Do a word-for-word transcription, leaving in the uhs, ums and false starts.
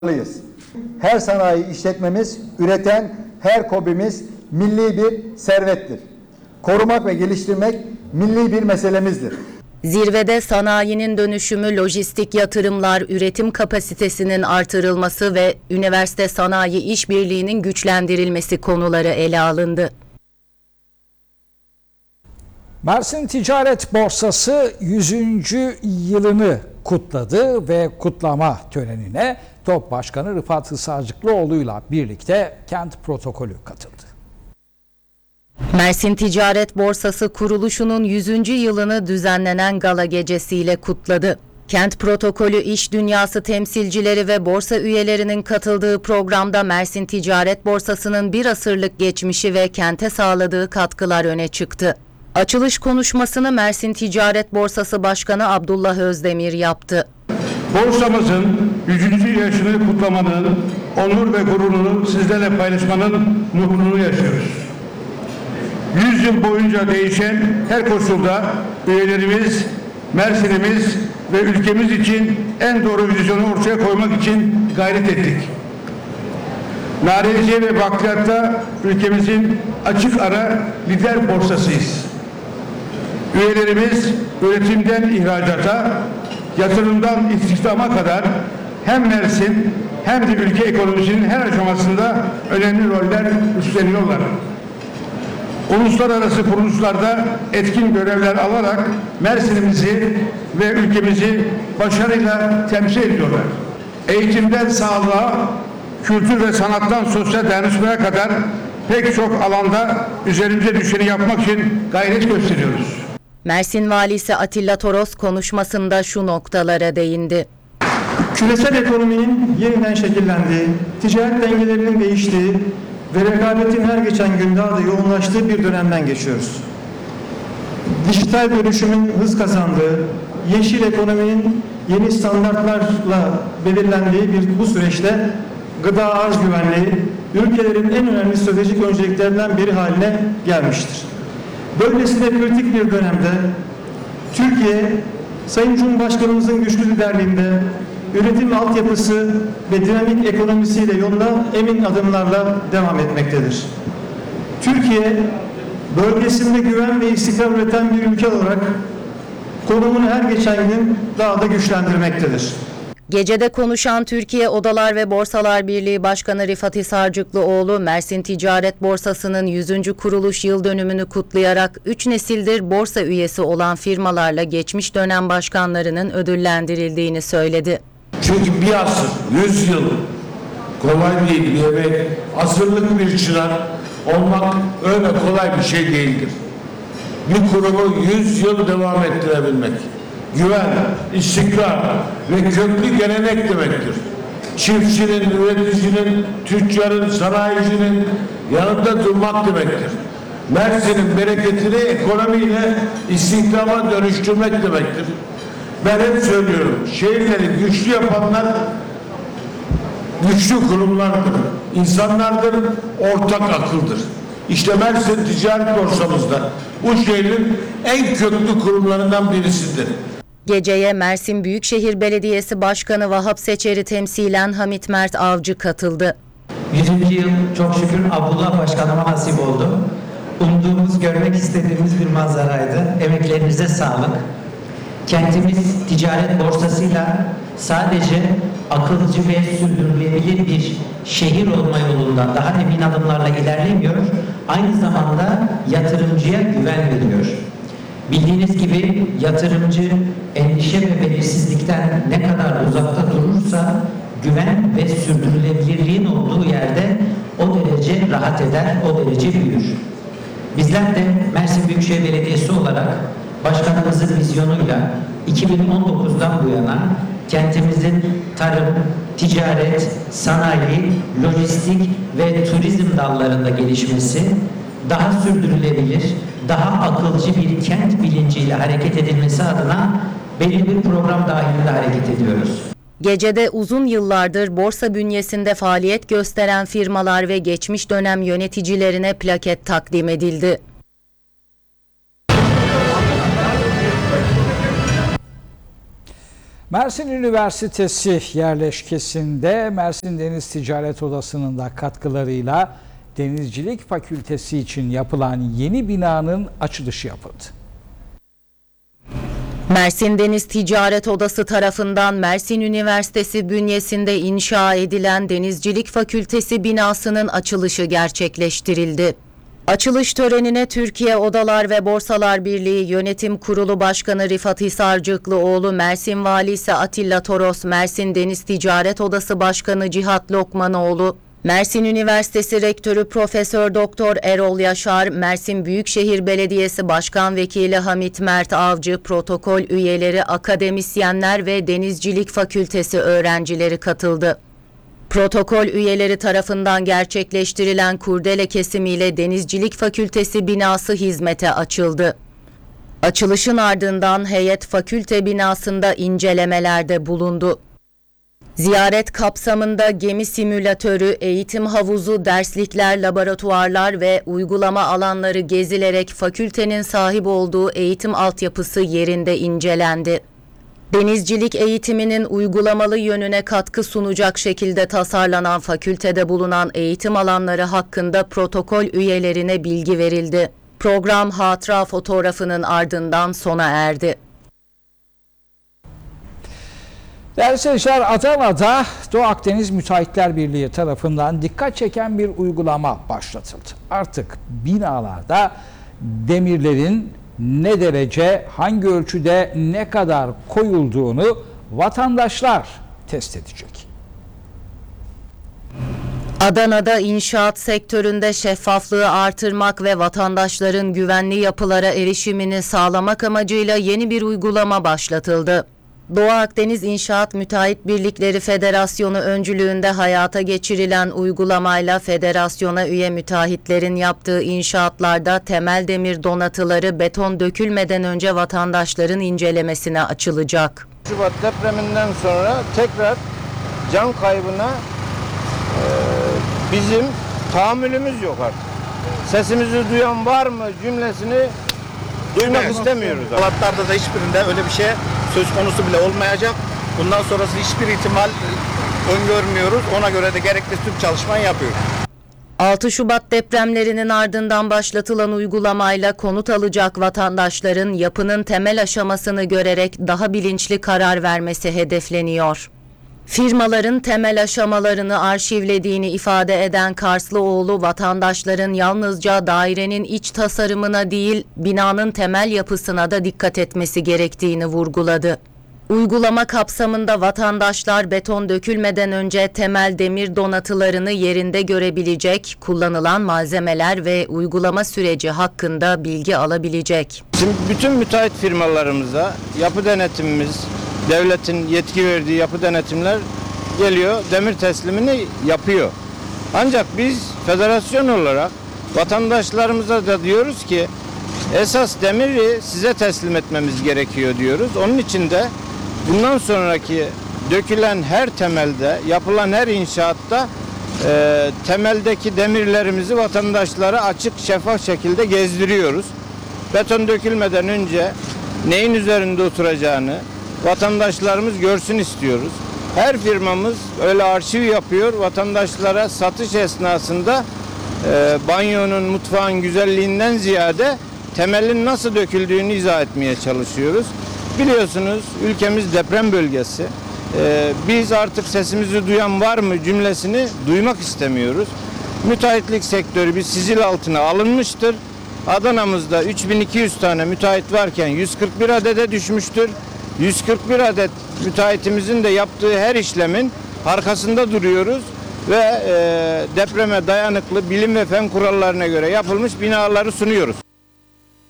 Her sanayi işletmemiz, üreten her KOBİ'miz milli bir servettir. Korumak ve geliştirmek milli bir meselemizdir. Zirvede sanayinin dönüşümü, lojistik yatırımlar, üretim kapasitesinin artırılması ve üniversite sanayi işbirliğinin güçlendirilmesi konuları ele alındı. Mersin Ticaret Borsası yüzüncü yılını kutladı ve kutlama törenine TOB Başkanı Rıfat Hisarcıklıoğlu'yla birlikte kent protokolü katıldı. Mersin Ticaret Borsası kuruluşunun yüzüncü yılını düzenlenen gala gecesiyle kutladı. Kent protokolü, iş dünyası temsilcileri ve borsa üyelerinin katıldığı programda Mersin Ticaret Borsası'nın bir asırlık geçmişi ve kente sağladığı katkılar öne çıktı. Açılış konuşmasını Mersin Ticaret Borsası Başkanı Abdullah Özdemir yaptı. Borsamızın yüzüncü yaşını kutlamanın onur ve gururunu sizlerle paylaşmanın mutluluğunu yaşıyoruz. yüz yıl boyunca değişen her koşulda üyelerimiz, Mersin'imiz ve ülkemiz için en doğru vizyonu ortaya koymak için gayret ettik. Nareciye ve bakliyatta ülkemizin açık ara lider borsasıyız. Üyelerimiz üretimden ihracata, yatırımdan istihdama kadar hem Mersin hem de ülke ekonomisinin her aşamasında önemli roller üstleniyorlar. Uluslararası kuruluşlarda etkin görevler alarak Mersin'imizi ve ülkemizi başarıyla temsil ediyorlar. Eğitimden sağlığa, kültür ve sanattan sosyal dayanışmaya kadar pek çok alanda üzerimize düşeni yapmak için gayret gösteriyoruz. Mersin Valisi Atilla Toros konuşmasında şu noktalara değindi. Küresel ekonominin yeniden şekillendiği, ticaret dengelerinin değiştiği ve rekabetin her geçen gün daha da yoğunlaştığı bir dönemden geçiyoruz. Dijital dönüşümün hız kazandığı, yeşil ekonominin yeni standartlarla belirlendiği bir bu süreçte gıda arz güvenliği ülkelerin en önemli stratejik önceliklerinden biri haline gelmiştir. Böylesine kritik bir dönemde Türkiye, Sayın Cumhurbaşkanımızın güçlü liderliğinde üretim altyapısı ve dinamik ekonomisiyle yoluna emin adımlarla devam etmektedir. Türkiye, bölgesinde güven ve istikrar üreten bir ülke olarak konumunu her geçen gün daha da güçlendirmektedir. Gecede konuşan Türkiye Odalar ve Borsalar Birliği Başkanı Rıfat Hisarcıklıoğlu, Mersin Ticaret Borsası'nın yüzüncü kuruluş yıl dönümünü kutlayarak üç nesildir borsa üyesi olan firmalarla geçmiş dönem başkanlarının ödüllendirildiğini söyledi. Çünkü bir asır, yüz yıl kolay değil ve asırlık bir çırak olmak öyle kolay bir şey değildir. Bir kurumu yüz yıl devam ettirebilmek, güven, istikrar ve köklü gelenek demektir. Çiftçinin, üreticinin, tüccarın, sanayicinin yanında durmak demektir. Mersin'in bereketini ekonomiyle istihdama dönüştürmek demektir. Ben hep söylüyorum, şehirleri güçlü yapanlar güçlü kurumlardır, insanlardır, ortak akıldır. İşte Mersin Ticaret Borsamızda bu şehrin en köklü kurumlarından birisidir. Geceye Mersin Büyükşehir Belediyesi Başkanı Vahap Seçer'i temsilen Hamit Mert Avcı katıldı. yüzüncü yıl çok şükür Abdullah Başkanıma nasip oldu. Umduğumuz, görmek istediğimiz bir manzaraydı. Emeklerinize sağlık. Kentimiz ticaret borsasıyla sadece akılcı ve sürdürülebilir bir şehir olma yolunda daha emin adımlarla ilerlemiyor, aynı zamanda yatırımcıya güven veriyor. Bildiğiniz gibi yatırımcı endişe ve belirsizlikten ne kadar uzakta durursa güven ve sürdürülebilirliğin olduğu yerde o derece rahat eder, o derece büyür. Bizler de Mersin Büyükşehir Belediyesi olarak Başkanımızın vizyonuyla iki bin on dokuzdan bu yana kentimizin tarım, ticaret, sanayi, lojistik ve turizm dallarında gelişmesi, daha sürdürülebilir, daha akılcı bir kent bilinciyle hareket edilmesi adına belli bir program dahilinde hareket ediyoruz. Gecede uzun yıllardır borsa bünyesinde faaliyet gösteren firmalar ve geçmiş dönem yöneticilerine plaket takdim edildi. Mersin Üniversitesi yerleşkesinde Mersin Deniz Ticaret Odası'nın da katkılarıyla Denizcilik Fakültesi için yapılan yeni binanın açılışı yapıldı. Mersin Deniz Ticaret Odası tarafından Mersin Üniversitesi bünyesinde inşa edilen Denizcilik Fakültesi binasının açılışı gerçekleştirildi. Açılış törenine Türkiye Odalar ve Borsalar Birliği Yönetim Kurulu Başkanı Rifat Hisarcıklıoğlu, Mersin Valisi Atilla Toros, Mersin Deniz Ticaret Odası Başkanı Cihat Lokmanoğlu, Mersin Üniversitesi Rektörü Profesör Doktor Erol Yaşar, Mersin Büyükşehir Belediyesi Başkan Vekili Hamit Mert Avcı, protokol üyeleri, akademisyenler ve Denizcilik Fakültesi öğrencileri katıldı. Protokol üyeleri tarafından gerçekleştirilen kurdele kesimiyle Denizcilik Fakültesi binası hizmete açıldı. Açılışın ardından heyet fakülte binasında incelemelerde bulundu. Ziyaret kapsamında gemi simülatörü, eğitim havuzu, derslikler, laboratuvarlar ve uygulama alanları gezilerek fakültenin sahip olduğu eğitim altyapısı yerinde incelendi. Denizcilik eğitiminin uygulamalı yönüne katkı sunacak şekilde tasarlanan fakültede bulunan eğitim alanları hakkında protokol üyelerine bilgi verildi. Program hatıra fotoğrafının ardından sona erdi. Değerli seyirciler, Adana'da Doğu Akdeniz Müteahhitler Birliği tarafından dikkat çeken bir uygulama başlatıldı. Artık binalarda demirlerin ne derece, hangi ölçüde, ne kadar koyulduğunu vatandaşlar test edecek. Adana'da inşaat sektöründe şeffaflığı artırmak ve vatandaşların güvenli yapılara erişimini sağlamak amacıyla yeni bir uygulama başlatıldı. Doğu Akdeniz İnşaat Müteahhit Birlikleri Federasyonu öncülüğünde hayata geçirilen uygulamayla federasyona üye müteahhitlerin yaptığı inşaatlarda temel demir donatıları beton dökülmeden önce vatandaşların incelemesine açılacak. Şubat depreminden sonra tekrar can kaybına e, bizim tahammülümüz yok artık. Sesimizi duyan var mı cümlesini duymak evet. istemiyoruz. Halatlarda da hiçbirinde öyle bir şey söz konusu bile olmayacak. Bundan sonrası hiçbir ihtimal öngörmüyoruz. Ona göre de gerekli tüm çalışmayı yapıyoruz. altı Şubat depremlerinin ardından başlatılan uygulamayla konut alacak vatandaşların yapının temel aşamasını görerek daha bilinçli karar vermesi hedefleniyor. Firmaların temel aşamalarını arşivlediğini ifade eden Karslıoğlu, vatandaşların yalnızca dairenin iç tasarımına değil, binanın temel yapısına da dikkat etmesi gerektiğini vurguladı. Uygulama kapsamında vatandaşlar beton dökülmeden önce temel demir donatılarını yerinde görebilecek, kullanılan malzemeler ve uygulama süreci hakkında bilgi alabilecek. Şimdi bütün müteahhit firmalarımıza yapı denetimimiz, devletin yetki verdiği yapı denetimler geliyor, demir teslimini yapıyor. Ancak biz federasyon olarak vatandaşlarımıza da diyoruz ki esas demiri size teslim etmemiz gerekiyor diyoruz. Onun için de bundan sonraki dökülen her temelde, yapılan her inşaatta e, temeldeki demirlerimizi vatandaşlara açık, şeffaf şekilde gezdiriyoruz. Beton dökülmeden önce neyin üzerinde oturacağını vatandaşlarımız görsün istiyoruz. Her firmamız öyle arşiv yapıyor. Vatandaşlara satış esnasında e, banyonun, mutfağın güzelliğinden ziyade temelin nasıl döküldüğünü izah etmeye çalışıyoruz. Biliyorsunuz ülkemiz deprem bölgesi. E, biz artık sesimizi duyan var mı cümlesini duymak istemiyoruz. Müteahhitlik sektörü bir sizil altına alınmıştır. Adana'mızda üç bin iki yüz tane müteahhit varken yüz kırk bir adede düşmüştür. yüz kırk bir adet müteahhitimizin de yaptığı her işlemin arkasında duruyoruz ve e, depreme dayanıklı bilim ve fen kurallarına göre yapılmış binaları sunuyoruz.